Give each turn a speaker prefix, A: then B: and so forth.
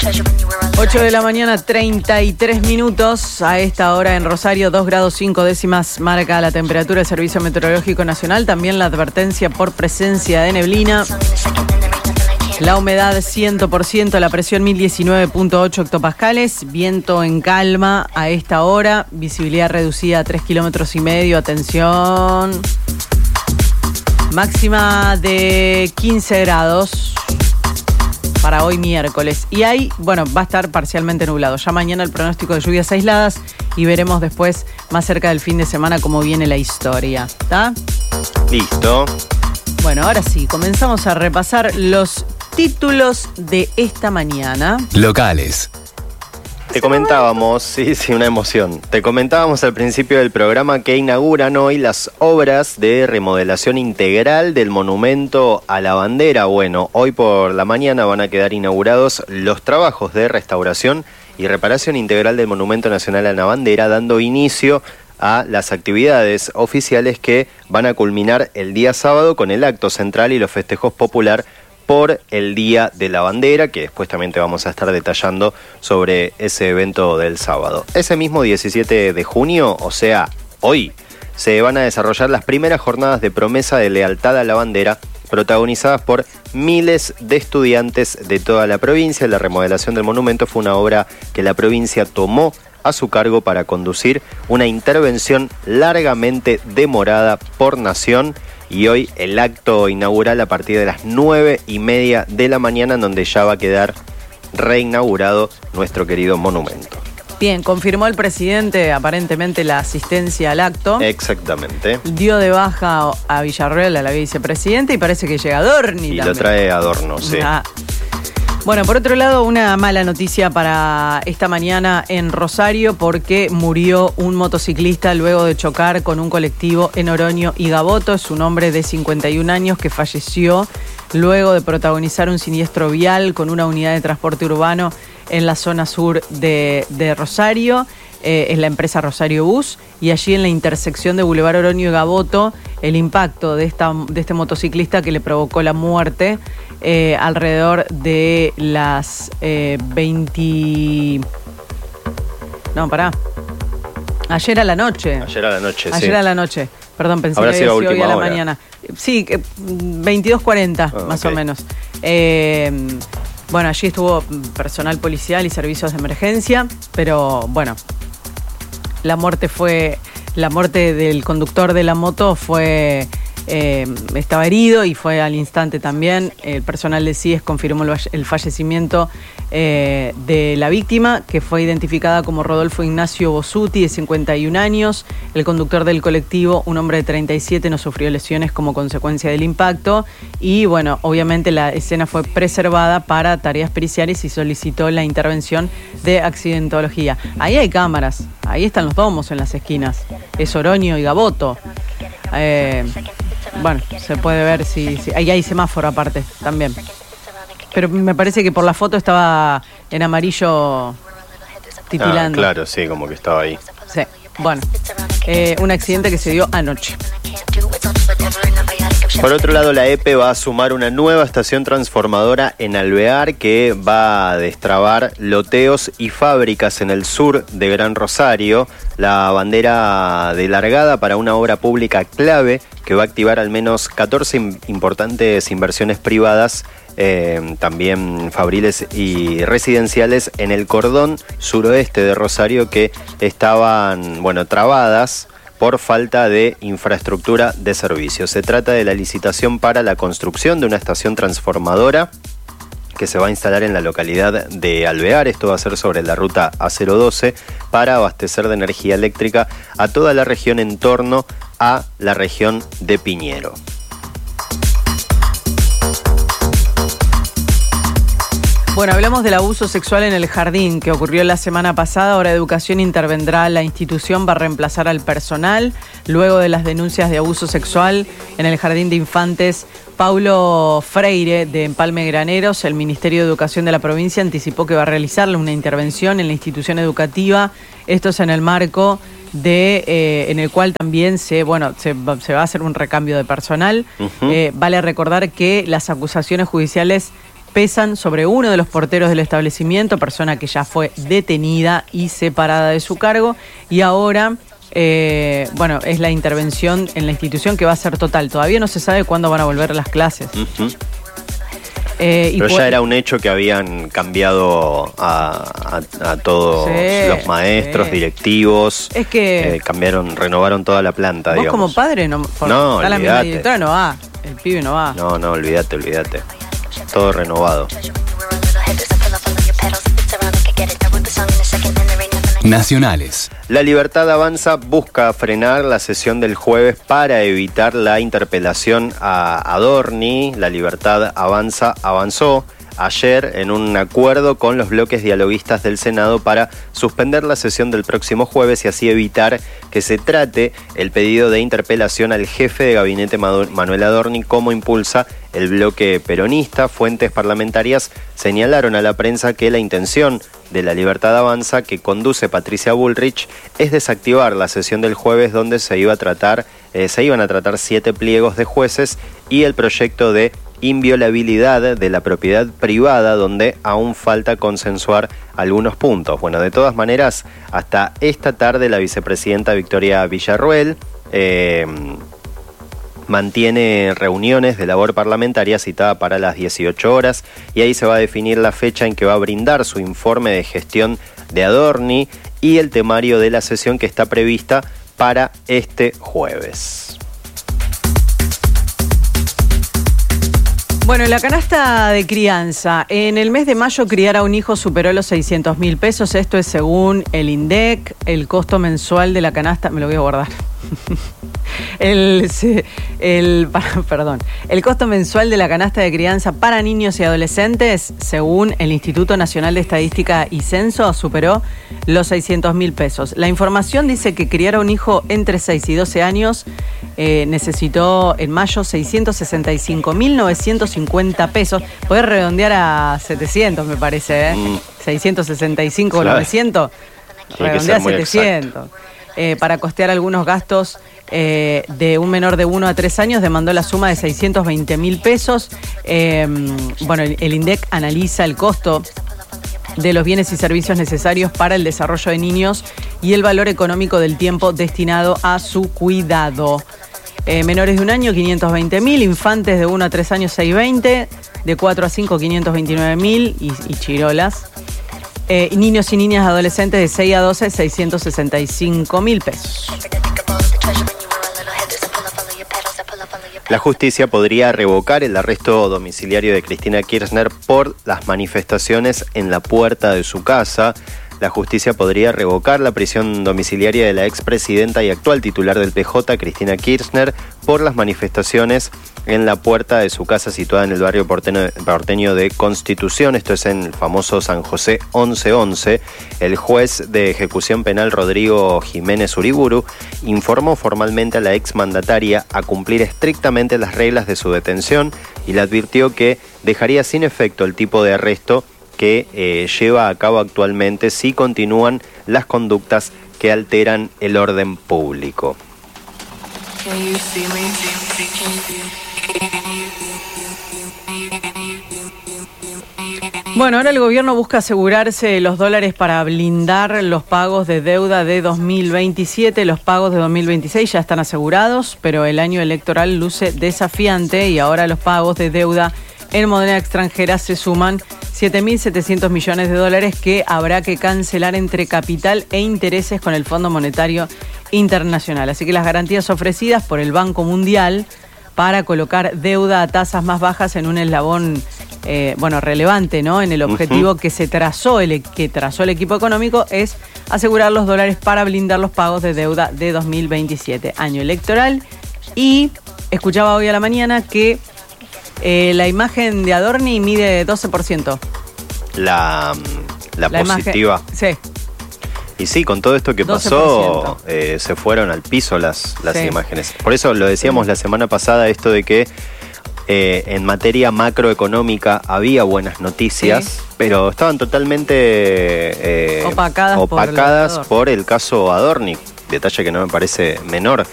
A: 8 de la mañana, 33 minutos. A esta hora en Rosario, 2 grados 5 décimas marca la temperatura del Servicio Meteorológico Nacional. También la advertencia por presencia de neblina. La humedad 100%, la presión 1019.8 hectopascales. Viento en calma a esta hora. Visibilidad reducida a 3,5 kilómetros. Atención. Máxima de 15 grados. Para hoy miércoles. Y ahí, bueno, va a estar parcialmente nublado. Ya mañana el pronóstico de lluvias aisladas y veremos después, más cerca del fin de semana, cómo viene la historia. ¿Está?
B: Listo.
A: Bueno, ahora sí, comenzamos a repasar los títulos de esta mañana.
C: Locales.
B: Te comentábamos, sí, una emoción. Te comentábamos al principio del programa que inauguran hoy las obras de remodelación integral del monumento a la bandera. Bueno, hoy por la mañana van a quedar inaugurados los trabajos de restauración y reparación integral del Monumento Nacional a la Bandera, dando inicio a las actividades oficiales que van a culminar el día sábado con el acto central y los festejos popular por el Día de la Bandera, que después también te vamos a estar detallando sobre ese evento del sábado. Ese mismo 17 de junio, o sea, hoy, se van a desarrollar las primeras jornadas de promesa de lealtad a la bandera, protagonizadas por miles de estudiantes de toda la provincia. La remodelación del monumento fue una obra que la provincia tomó a su cargo para conducir una intervención largamente demorada por nación. Y hoy el acto inaugural a partir de las 9:30 de la mañana, en donde ya va a quedar reinaugurado nuestro querido monumento.
A: Bien, confirmó el presidente aparentemente la asistencia al acto.
B: Exactamente.
A: Dio de baja a Villarroel, a la vicepresidenta, y parece que llega Adorni.
B: Y
A: también
B: lo trae Adorno, sí.
A: Bueno, por otro lado, una mala noticia para esta mañana en Rosario, porque murió un motociclista luego de chocar con un colectivo en Oroño y Gaboto. Es un hombre de 51 años que falleció luego de protagonizar un siniestro vial con una unidad de transporte urbano en la zona sur de Rosario. Es la empresa Rosario Bus, y allí en la intersección de Boulevard Oroño y Gaboto, el impacto de este motociclista que le provocó la muerte alrededor de las 20... No, pará. Ayer a la noche.
B: Ayer a la noche, sí.
A: Ayer a la noche. Perdón, pensé
B: Habrá
A: que
B: sido
A: había sido hoy a la
B: hora.
A: mañana. Sí, 22:40 más o menos. Bueno, allí estuvo personal policial y servicios de emergencia, pero bueno, la muerte del conductor de la moto estaba herido y fue al instante también. El personal de CIES confirmó el fallecimiento de la víctima, que fue identificada como Rodolfo Ignacio Bosuti, de 51 años. El conductor del colectivo, un hombre de 37, no sufrió lesiones como consecuencia del impacto. Y bueno, obviamente la escena fue preservada para tareas periciales y solicitó la intervención de accidentología. Ahí hay cámaras, ahí están los domos en las esquinas. Es Oroño y Gaboto. Bueno, se puede ver si ahí hay semáforo aparte también. Pero me parece que por la foto estaba en amarillo titilando.
B: Claro, sí, como que estaba ahí.
A: Sí, bueno, un accidente que se dio anoche.
B: Por otro lado, la EPE va a sumar una nueva estación transformadora en Alvear, que va a destrabar loteos y fábricas en el sur de Gran Rosario. La bandera de largada para una obra pública clave que va a activar al menos 14 importantes inversiones privadas, también fabriles y residenciales, en el cordón suroeste de Rosario, que estaban, trabadas por falta de infraestructura de servicios. Se trata de la licitación para la construcción de una estación transformadora que se va a instalar en la localidad de Alvear. Esto va a ser sobre la ruta A012 para abastecer de energía eléctrica a toda la región en torno a la región de Piñero.
A: Bueno, hablamos del abuso sexual en el jardín que ocurrió la semana pasada. Ahora Educación intervendrá la institución, va a reemplazar al personal luego de las denuncias de abuso sexual en el jardín de infantes Paulo Freire de Empalme Graneros. El Ministerio de Educación de la provincia anticipó que va a realizarle una intervención en la institución educativa. Esto es en el marco en el cual también se va a hacer un recambio de personal. Vale recordar que las acusaciones judiciales pesan sobre uno de los porteros del establecimiento, persona que ya fue detenida y separada de su cargo, y ahora, es la intervención en la institución que va a ser total. Todavía no se sabe cuándo van a volver las clases.
B: Uh-huh. Pero ya era un hecho que habían cambiado a todos los maestros, directivos.
A: Es que
B: renovaron toda la planta,
A: vos
B: digamos.
A: Como padre,
B: no,
A: la misma directora no va, el pibe no va.
B: No, olvídate. Todo renovado.
C: Nacionales.
B: La Libertad Avanza busca frenar la sesión del jueves para evitar la interpelación a Adorni. La Libertad Avanza avanzó ayer en un acuerdo con los bloques dialoguistas del Senado para suspender la sesión del próximo jueves y así evitar que se trate el pedido de interpelación al jefe de gabinete Manuel Adorni, como impulsa el bloque peronista. Fuentes parlamentarias señalaron a la prensa que la intención de la Libertad Avanza, que conduce Patricia Bullrich, es desactivar la sesión del jueves, donde se iban a tratar 7 pliegos de jueces y el proyecto de inviolabilidad de la propiedad privada, donde aún falta consensuar algunos puntos. Bueno, de todas maneras, hasta esta tarde la vicepresidenta Victoria Villarruel mantiene reuniones de labor parlamentaria citada para las 18 horas y ahí se va a definir la fecha en que va a brindar su informe de gestión de Adorni y el temario de la sesión, que está prevista para este jueves.
A: Bueno, la canasta de crianza. En el mes de mayo, criar a un hijo superó los 600.000 pesos. Esto es según el INDEC. El costo mensual de la canasta... Me lo voy a guardar. El costo mensual de la canasta de crianza para niños y adolescentes, según el Instituto Nacional de Estadística y Censo, superó los 600.000 pesos. La información dice que criar a un hijo entre 6 y 12 años necesitó en mayo 665.950 pesos. Podés redondear a 700, me parece, 665
B: claro.
A: 900, redondea a 700. Para costear algunos gastos de un menor de 1 a 3 años, demandó la suma de 620.000 pesos. El INDEC analiza el costo de los bienes y servicios necesarios para el desarrollo de niños y el valor económico del tiempo destinado a su cuidado. Menores de 1 año, 520.000, infantes de 1 a 3 años, 620, de 4 a 5, 529.000 y chirolas. Niños y niñas adolescentes de 6 a 12, 665.000 pesos.
B: La justicia podría revocar el arresto domiciliario de Cristina Kirchner por las manifestaciones en la puerta de su casa. La justicia podría revocar la prisión domiciliaria de la expresidenta y actual titular del PJ, Cristina Kirchner, por las manifestaciones en la puerta de su casa situada en el barrio porteño de Constitución. Esto es en el famoso San José 1111. El juez de ejecución penal Rodrigo Jiménez Uriburu informó formalmente a la exmandataria a cumplir estrictamente las reglas de su detención y le advirtió que dejaría sin efecto el tipo de arresto que lleva a cabo actualmente si continúan las conductas que alteran el orden público.
A: Bueno, ahora el gobierno busca asegurarse los dólares para blindar los pagos de deuda de 2027. Los pagos de 2026 ya están asegurados, pero el año electoral luce desafiante y ahora los pagos de deuda en moneda extranjera se suman 7.700 millones de dólares que habrá que cancelar entre capital e intereses con el Fondo Monetario Internacional. Así que las garantías ofrecidas por el Banco Mundial para colocar deuda a tasas más bajas en un eslabón relevante, ¿no? En el objetivo que trazó el equipo económico es asegurar los dólares para blindar los pagos de deuda de 2027, año electoral. Y escuchaba hoy a la mañana que la imagen de Adorni mide 12%.
B: La positiva.
A: Imagen, sí.
B: Y sí, con todo esto que
A: 12%.
B: pasó, se fueron al piso las
A: sí.
B: imágenes. Por eso lo decíamos la semana pasada, esto de que en materia macroeconómica había buenas noticias, sí, pero estaban totalmente opacadas por el caso Adorni. Detalle que no me parece menor.